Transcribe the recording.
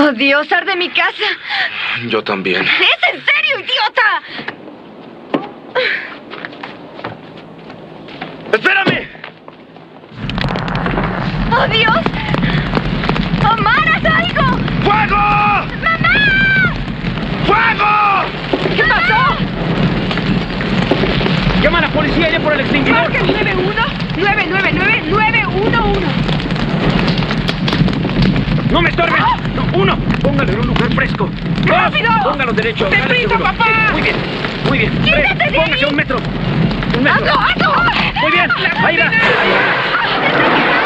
Oh, Dios, arde mi casa. Yo también. ¿Es en serio, idiota? ¡Espérame! ¡Oh, Dios! ¡Omar, haz algo! ¡Fuego! ¡Mamá! ¡Fuego! ¿Qué pasó? ¡Llama a la policía! ¡Iré por el extinguidor! Marca 911. ¡No me estorben! No, 1, póngalo en un lugar fresco. 2, ¡Rápido! póngalo derecho. ¡Ten Dale prisa, seguro. papá! Muy bien, muy bien. 3, ¡Quítate de póngase ahí! a 1 metro. 1 metro. ¡Hazlo! Muy bien, ahí va, ahí va. ¡Te está quemando!